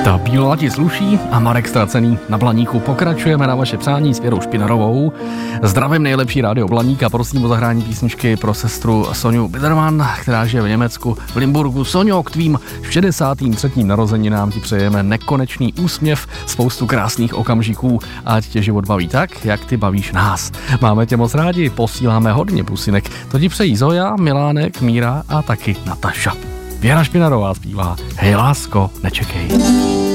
Ta bílá ti sluší a Marek Ztracený na Blaníku. Pokračujeme na vaše přání s Věrou Špinarovou. Zdravím nejlepší rádio Blaník a prosím o zahrání písničky pro sestru Sonju Biderman, která žije v Německu, v Limburgu. Sonjo, k tvým 63. narozeninám ti přejeme nekonečný úsměv, spoustu krásných okamžiků a ať tě život baví tak, jak ty bavíš nás. Máme tě moc rádi, posíláme hodně pusinek. To ti přejí Zoja, Milánek, Míra a taky Nataša. Věra Špinarová zpívá Hej lásko, nečekej.